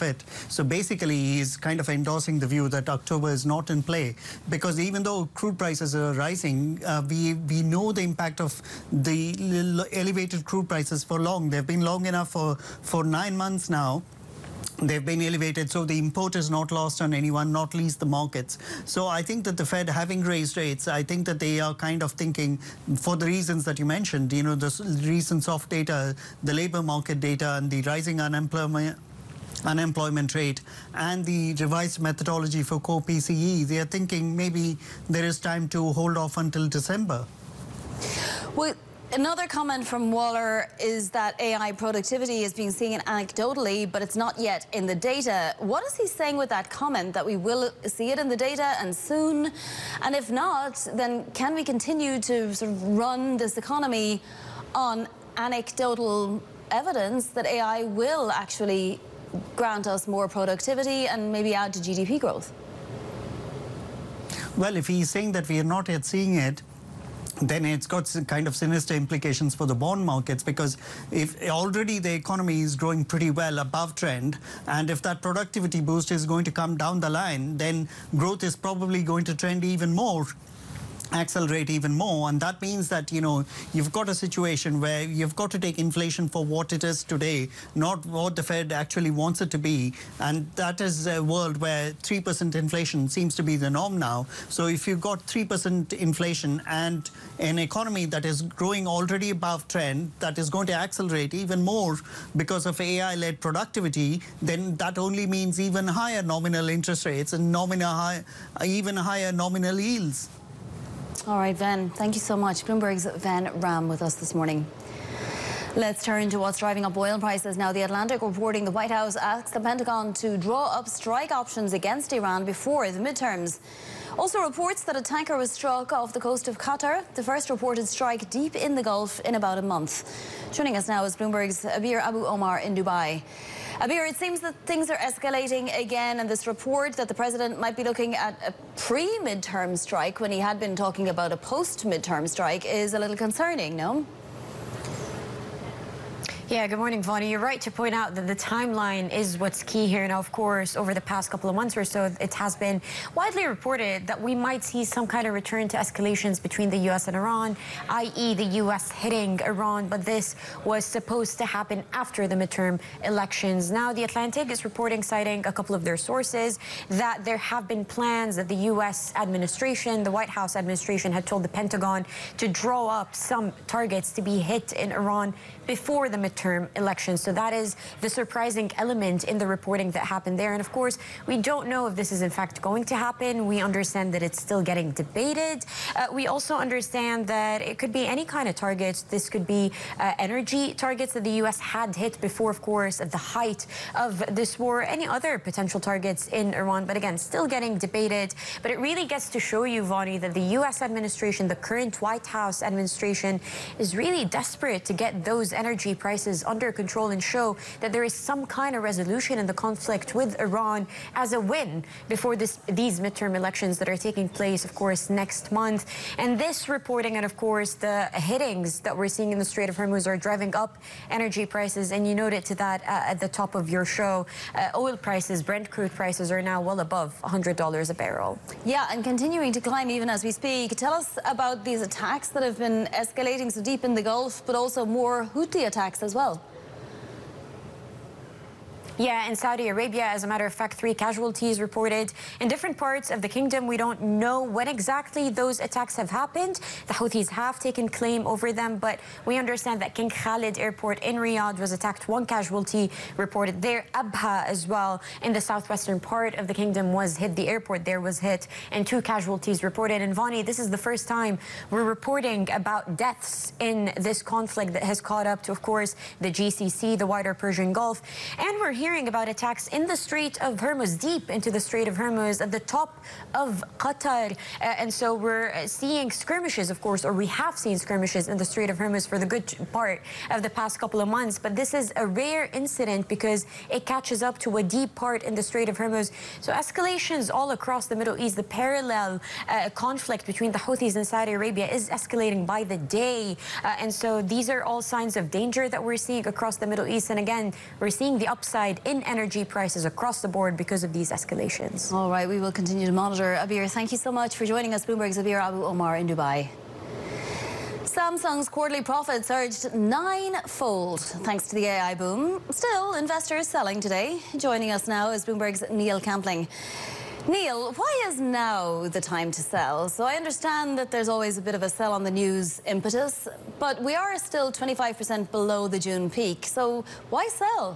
it. So basically, he's kind of endorsing the view that October is not in play, because even though crude prices are rising, we know the impact of the elevated crude prices for long. They've been long enough for 9 months now. They've been elevated, so the import is not lost on anyone, not least the markets. So I think that the Fed, having raised rates, I think that they are kind of thinking, for the reasons that you mentioned, you know, the recent soft data, the labor market data, and the rising unemployment rate, and the revised methodology for core PCE, they are thinking maybe there is time to hold off until December. Well, another comment from Waller is that AI productivity is being seen anecdotally, but it's not yet in the data. What is he saying with that comment, that we will see it in the data and soon? And if not, then can we continue to sort of run this economy on anecdotal evidence that AI will actually grant us more productivity and maybe add to GDP growth? Well, if he's saying that we are not yet seeing it, then it's got some kind of sinister implications for the bond markets, because if already the economy is growing pretty well above trend, and if that productivity boost is going to come down the line, then growth is probably going to trend even more, accelerate even more. And that means that, you know, you've got a situation where you've got to take inflation for what it is today, not what the Fed actually wants it to be. And that is a world where 3% inflation seems to be the norm now. So if you've got 3% inflation and an economy that is growing already above trend, that is going to accelerate even more because of AI-led productivity, then that only means even higher nominal interest rates and even higher nominal yields. All right, Ven, thank you so much. Bloomberg's Ven Ram with us this morning. Let's turn to what's driving up oil prices now. The Atlantic reporting the White House asked the Pentagon to draw up strike options against Iran before the midterms. Also reports that a tanker was struck off the coast of Qatar, the first reported strike deep in the Gulf in about a month. Joining us now is Bloomberg's Abir Abu Omar in Dubai. Abir, it seems that things are escalating again, and this report that the president might be looking at a pre-midterm strike when he had been talking about a post-midterm strike is a little concerning, no? Yeah, good morning, Vonnie. You're right to point out that the timeline is what's key here. Now, of course, over the past couple of months or so, it has been widely reported that we might see some kind of return to escalations between the U.S. and Iran, i.e. the U.S. hitting Iran. But this was supposed to happen after the midterm elections. Now, The Atlantic is reporting, citing a couple of their sources, that there have been plans that the U.S. administration, the White House administration, had told the Pentagon to draw up some targets to be hit in Iran before the midterm elections. So that is the surprising element in the reporting that happened there. And of course, we don't know if this is in fact going to happen. We understand that it's still getting debated. We also understand that it could be any kind of targets. This could be energy targets that the U.S. had hit before, of course, at the height of this war, any other potential targets in Iran. But again, still getting debated. But it really gets to show you, Vonnie, that the U.S. administration, the current White House administration, is really desperate to get those energy prices under control and show that there is some kind of resolution in the conflict with Iran as a win before these midterm elections that are taking place, of course, next month. And this reporting and, of course, the hittings that we're seeing in the Strait of Hormuz are driving up energy prices. And you noted to that at the top of your show, oil prices, Brent crude prices, are now well above $100 a barrel. Yeah, and continuing to climb even as we speak. Tell us about these attacks that have been escalating so deep in the Gulf, but also more Houthi attacks as well. Yeah, in Saudi Arabia, as a matter of fact, 3 casualties reported. In different parts of the kingdom, we don't know when exactly those attacks have happened. The Houthis have taken claim over them, but we understand that King Khalid Airport in Riyadh was attacked. 1 casualty reported there. Abha as well, in the southwestern part of the kingdom, was hit. The airport there was hit, and 2 casualties reported. And Vonnie, this is the first time we're reporting about deaths in this conflict that has caught up to, of course, the GCC, the wider Persian Gulf. And we're hearing about attacks in the Strait of Hormuz, deep into the Strait of Hormuz, at the top of Qatar. And so we're seeing skirmishes, of course, or we have seen skirmishes in the Strait of Hormuz for the good part of the past couple of months. But this is a rare incident because it catches up to a deep part in the Strait of Hormuz. So escalations all across the Middle East, the parallel conflict between the Houthis and Saudi Arabia is escalating by the day. And so these are all signs of danger that we're seeing across the Middle East. And again, we're seeing the upside slide in energy prices across the board because of these escalations. All right, we will continue to monitor. Abir, thank you so much for joining us. Bloomberg's Abir Abu Omar in Dubai. Samsung's quarterly profit surged ninefold thanks to the AI boom. Still, investors selling today. Joining us now is Bloomberg's Neil Campling. Neil, why is now the time to sell? So I understand that there's always a bit of a sell on the news impetus, but we are still 25% below the June peak. So why sell?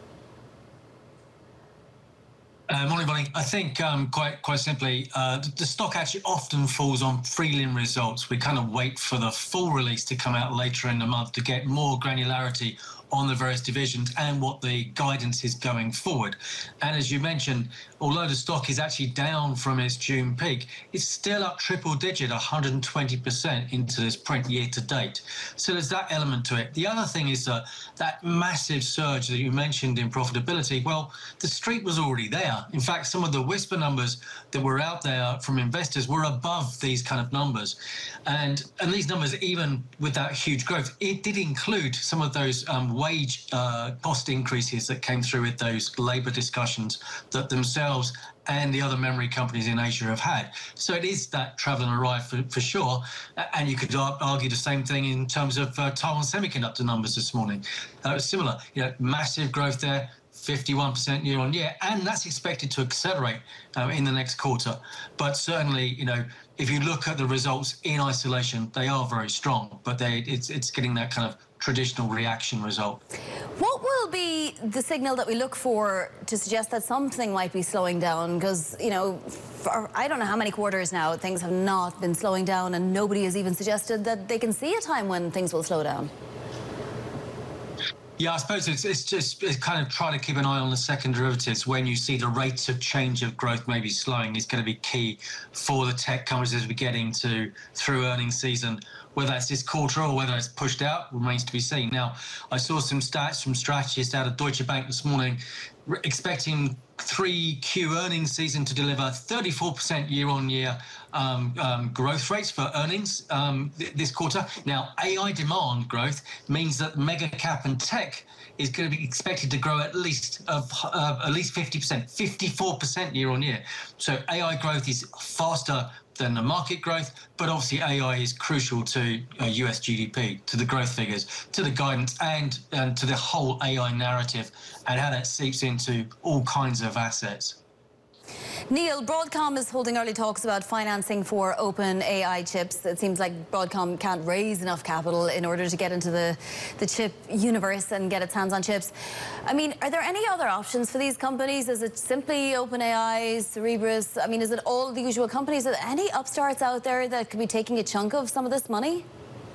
Morning, Bonnie. I think quite simply, the stock actually often falls on prelim results. We kind of wait for the full release to come out later in the month to get more granularity on the various divisions and what the guidance is going forward. And as you mentioned, although the stock is actually down from its June peak, it's still up triple digit, 120% into this print year to date. So there's that element to it. The other thing is that massive surge that you mentioned in profitability. Well, the street was already there. In fact, some of the whisper numbers that were out there from investors were above these kind of numbers. And these numbers, even with that huge growth, it did include some of those wage cost increases that came through with those labour discussions that themselves and the other memory companies in Asia have had. So it is that travelling arrived for sure. And you could argue the same thing in terms of Taiwan Semiconductor numbers this morning. Similar, massive growth there. 51% year on year, and that's expected to accelerate in the next quarter. But certainly, if you look at the results in isolation, they are very strong, but it's getting that kind of traditional reaction result. What will be the signal that we look for to suggest that something might be slowing down? Because, for I don't know how many quarters now, things have not been slowing down, and nobody has even suggested that they can see a time when things will slow down. Yeah, I suppose it's kind of trying to keep an eye on the second derivatives. When you see the rate of change of growth maybe slowing is going to be key for the tech companies as we get through earnings season. Whether that's this quarter or whether it's pushed out remains to be seen. Now, I saw some stats from strategists out of Deutsche Bank this morning expecting 3Q earnings season to deliver 34% year-on-year growth rates for earnings this quarter. Now, AI demand growth means that mega cap and tech is going to be expected to grow at least 50%, 54% year-on-year. So AI growth is faster than the market growth, but obviously AI is crucial to US GDP, to the growth figures, to the guidance, and to the whole AI narrative and how that seeps into all kinds of assets. Neil, Broadcom is holding early talks about financing for open AI chips. It seems like Broadcom can't raise enough capital in order to get into the chip universe and get its hands on chips. I mean, are there any other options for these companies? Is it simply OpenAI, Cerebras? I mean, is it all the usual companies? Are there any upstarts out there that could be taking a chunk of some of this money?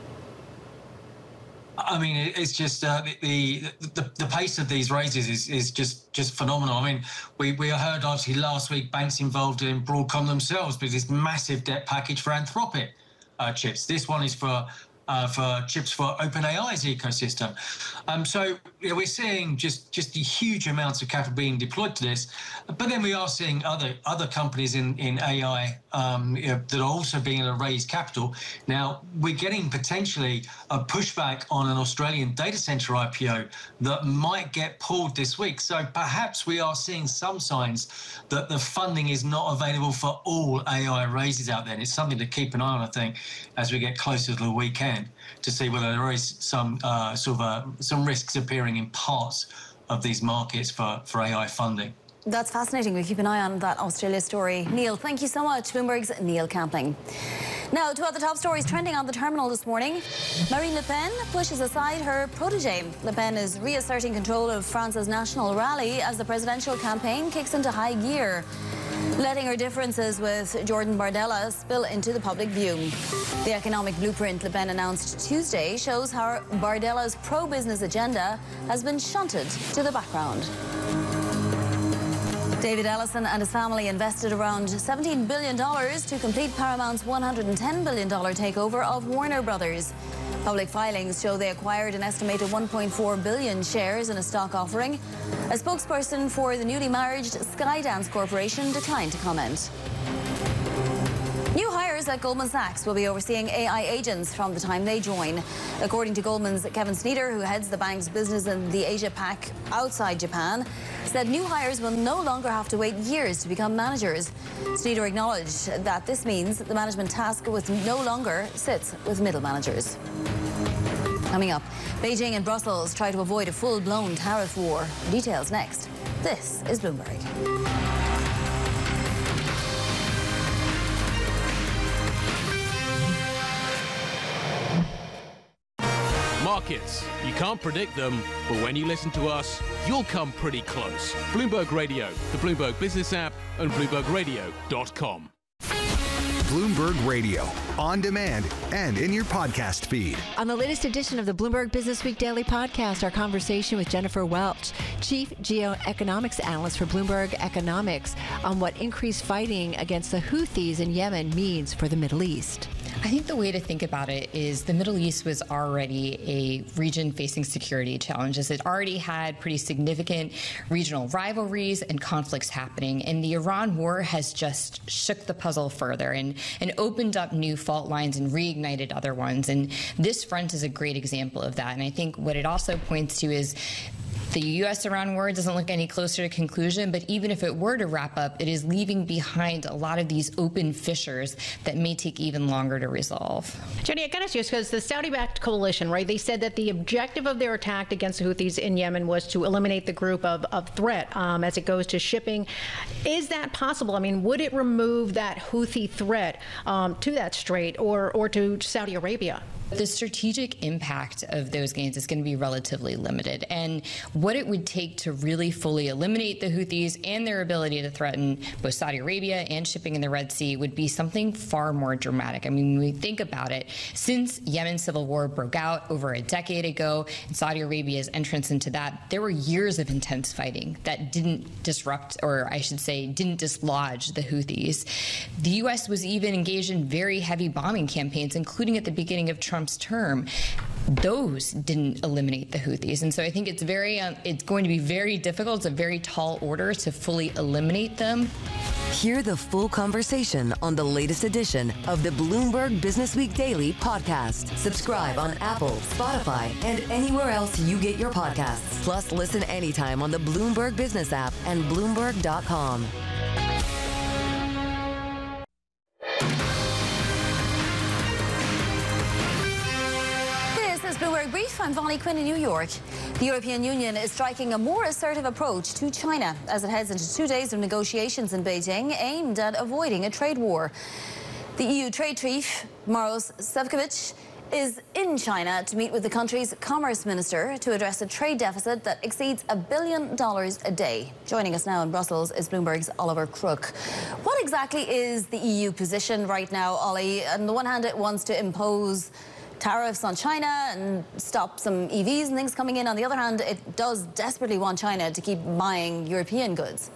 I mean, it's just the pace of these raises is just phenomenal. I mean, we heard obviously last week banks involved in Broadcom themselves with this massive debt package for Anthropic chips. This one is for chips for OpenAI's ecosystem. So we're seeing just the huge amounts of capital being deployed to this, but then we are seeing other companies in AI that are also being able to raise capital. Now we're getting potentially a pushback on an Australian data center IPO that might get pulled this week. So perhaps we are seeing some signs that the funding is not available for all AI raises out there. And it's something to keep an eye on, I think, as we get closer to the weekend, to see whether there is some some risks appearing in parts of these markets for AI funding. That's fascinating. We keep an eye on that Australia story. Neil, thank you so much. Bloomberg's Neil Campling. Now, to other top stories trending on the terminal this morning. Marine Le Pen pushes aside her protege. Le Pen is reasserting control of France's national rally as the presidential campaign kicks into high gear, letting her differences with Jordan Bardella spill into the public view. The economic blueprint Le Pen announced Tuesday shows how Bardella's pro-business agenda has been shunted to the background. David Ellison and his family invested around $17 billion to complete Paramount's $110 billion takeover of Warner Brothers. Public filings show they acquired an estimated 1.4 billion shares in a stock offering. A spokesperson for the newly merged Skydance Corporation declined to comment. New hires at Goldman Sachs will be overseeing AI agents from the time they join. According to Goldman's Kevin Sneeder, who heads the bank's business in the Asia Pac outside Japan, said new hires will no longer have to wait years to become managers. Sneeder acknowledged that this means the management task no longer sits with middle managers. Coming up, Beijing and Brussels try to avoid a full-blown tariff war. Details next. This is Bloomberg. Markets. You can't predict them, but when you listen to us, you'll come pretty close. Bloomberg Radio, the Bloomberg Business app, and BloombergRadio.com. Bloomberg Radio, on demand and in your podcast feed. On the latest edition of the Bloomberg Business Week Daily Podcast, our conversation with Jennifer Welch, Chief Geoeconomics Analyst for Bloomberg Economics, on what increased fighting against the Houthis in Yemen means for the Middle East. I think the way to think about it is the Middle East was already a region facing security challenges. It already had pretty significant regional rivalries and conflicts happening, and the Iran war has just shook the puzzle further and opened up new fault lines and reignited other ones. And this front is a great example of that. And I think what it also points to is the U.S.-Iran war doesn't look any closer to conclusion, but even if it were to wrap up, it is leaving behind a lot of these open fissures that may take even longer to resolve. Jenny, I got to ask you, because the Saudi-backed coalition, right, they said that the objective of their attack against the Houthis in Yemen was to eliminate the group of threat as it goes to shipping. Is that possible? I mean, would it remove that Houthi threat to that strait or to Saudi Arabia? The strategic impact of those gains is going to be relatively limited. And what it would take to really fully eliminate the Houthis and their ability to threaten both Saudi Arabia and shipping in the Red Sea would be something far more dramatic. I mean, when we think about it, since Yemen's civil war broke out over a decade ago and Saudi Arabia's entrance into that, there were years of intense fighting that didn't disrupt, or I should say, didn't dislodge the Houthis. The U.S. was even engaged in very heavy bombing campaigns, including at the beginning of Trump's term. Those didn't eliminate the Houthis. And so I think it's going to be very difficult. It's a very tall order to fully eliminate them. Hear the full conversation on the latest edition of the Bloomberg Business Week Daily Podcast. Subscribe on Apple, Spotify, and anywhere else you get your podcasts. Plus, listen anytime on the Bloomberg Business app and Bloomberg.com. Bloomberg Brief, I'm Vonnie Quinn in New York. The European Union is striking a more assertive approach to China as it heads into 2 days of negotiations in Beijing aimed at avoiding a trade war. The EU trade chief, Maros Sefcovic, is in China to meet with the country's commerce minister to address a trade deficit that exceeds $1 billion a day. Joining us now in Brussels is Bloomberg's Oliver Crook. What exactly is the EU position right now, Ollie? On the one hand, it wants to impose tariffs on China and stop some EVs and things coming in. On the other hand, it does desperately want China to keep buying European goods.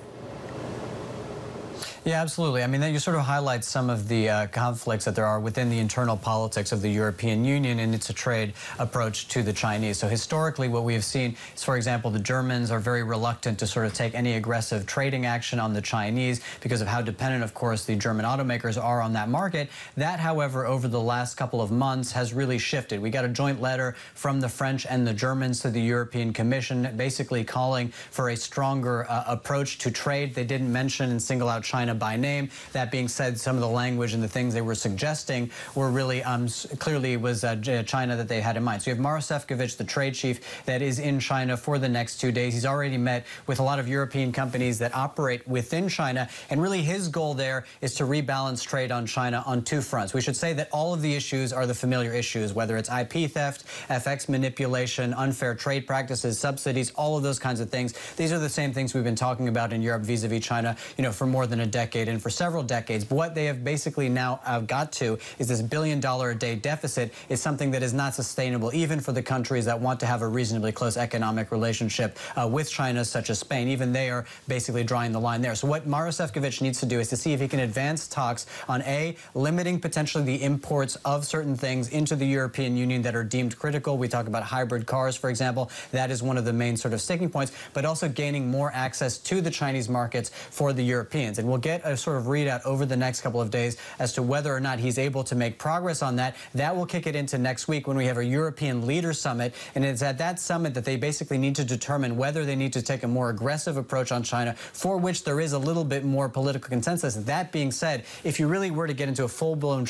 Yeah, absolutely. I mean, you sort of highlight some of the conflicts that there are within the internal politics of the European Union and its trade approach to the Chinese. So historically, what we have seen is, for example, the Germans are very reluctant to sort of take any aggressive trading action on the Chinese because of how dependent, of course, the German automakers are on that market. That, however, over the last couple of months has really shifted. We got a joint letter from the French and the Germans to the European Commission, basically calling for a stronger approach to trade. They didn't mention and single out China by name. That being said, some of the language and the things they were suggesting were really clearly was China that they had in mind. So you have Maros Sefcovic, the trade chief, that is in China for the next 2 days. He's already met with a lot of European companies that operate within China, and really his goal there is to rebalance trade on China on two fronts. We should say that all of the issues are the familiar issues, whether it's IP theft, FX manipulation, unfair trade practices, subsidies, all of those kinds of things. These are the same things we've been talking about in Europe vis-a-vis China, for more than a decade and for several decades. But what they have basically now got to is this $1 billion a day deficit is something that is not sustainable, even for the countries that want to have a reasonably close economic relationship with China, such as Spain. Even they are basically drawing the line there. So what Maros Sefcovic needs to do is to see if he can advance talks on limiting potentially the imports of certain things into the European Union that are deemed critical. We talk about hybrid cars, for example. That is one of the main sort of sticking points, but also gaining more access to the Chinese markets for the Europeans. And we'll get get a sort of readout over the next couple of days as to whether or not he's able to make progress on that. That will kick it into next week when we have a European Leaders Summit, and it's at that summit that they basically need to determine whether they need to take a more aggressive approach on China, for which there is a little bit more political consensus. That being said, if you really were to get into a full-blown